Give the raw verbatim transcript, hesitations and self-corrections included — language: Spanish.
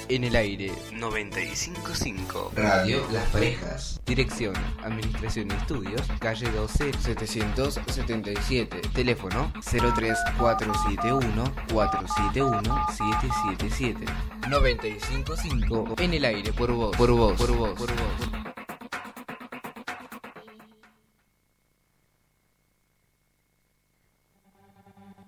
En el aire noventa y cinco punto cinco. Radio Las Parejas. Dirección, Administración y Estudios, calle doce, setecientos setenta y siete. Teléfono cero tres cuatro siete uno cuatro siete uno siete siete siete. noventa y cinco punto cinco. En el aire por vos, por vos, por vos, por vos.